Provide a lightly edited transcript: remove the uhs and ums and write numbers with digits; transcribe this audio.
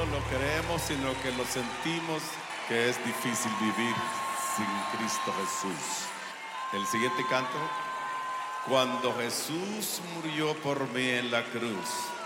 solo lo creemos, sino que lo sentimos que es difícil vivir sin Cristo Jesús. El siguiente canto: cuando Jesús murió por mí en la cruz,